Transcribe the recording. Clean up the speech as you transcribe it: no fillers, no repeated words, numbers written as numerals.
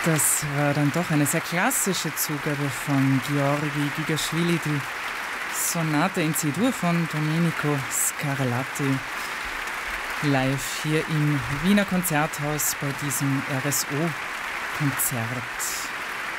Das war dann doch eine sehr klassische Zugabe von Georgi Gigaschwili, die Sonate in C-Dur von Domenico Scarlatti. Live hier im Wiener Konzerthaus bei diesem RSO-Konzert.